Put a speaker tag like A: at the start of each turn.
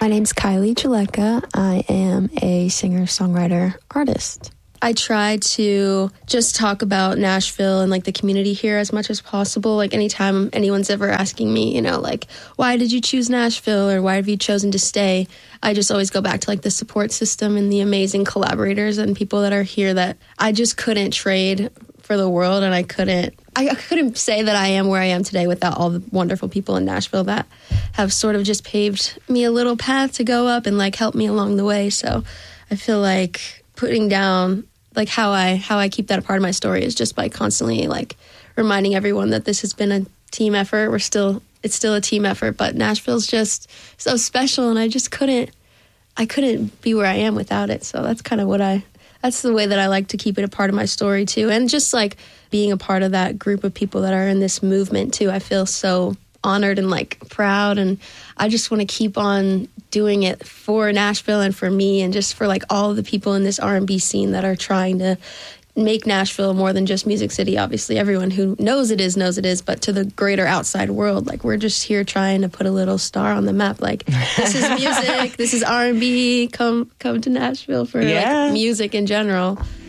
A: My name's Kylie Jaleka. I am a singer-songwriter artist. I try to just talk about Nashville and like the community here as much as possible. Like anytime anyone's ever asking me, like, why did you choose Nashville or why have you chosen to stay? I just always go back to like the support system and the amazing collaborators and people that are here that I just couldn't trade for the world. And I couldn't say that I am where I am today without all the wonderful people in Nashville that have sort of just paved me a little path to go up and like help me along the way. So I feel like putting down like how I keep that a part of my story is just by constantly like reminding everyone that this has been a team effort. It's still a team effort, but Nashville's just so special, and I couldn't be where I am without it. So that's kind of that's the way that I like to keep it a part of my story too. And just like being a part of that group of people that are in this movement too, I feel so honored and like proud, and I just want to keep on doing it for Nashville and for me and just for like all of the people in this R&B scene that are trying to make Nashville more than just Music City. Obviously everyone who knows it is, but to the greater outside world, like we're just here trying to put a little star on the map. Like this is music, this is R&B, come to Nashville for like music in general.